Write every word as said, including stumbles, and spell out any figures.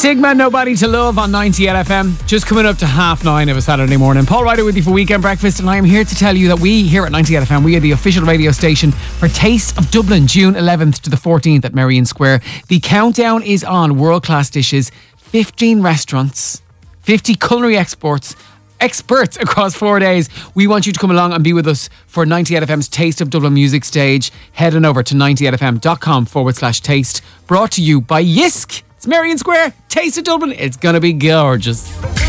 Sigma, Nobody to Love on ninety-eight F M. Just coming up to half nine of a Saturday morning. Paul Ryder with you for Weekend Breakfast, and I am here to tell you that we here at ninety-eight F M, we are the official radio station for Taste of Dublin, June eleventh to the fourteenth at Merrion Square. The countdown is on. World-class dishes, fifteen restaurants, fifty culinary exports, experts across four days. We want you to come along and be with us for ninety-eight F M's Taste of Dublin music stage. Head on over to ninety-eight-fm.com forward slash taste. Brought to you by Yisk. It's Merrion Square, Taste of Dublin. It's going to be gorgeous.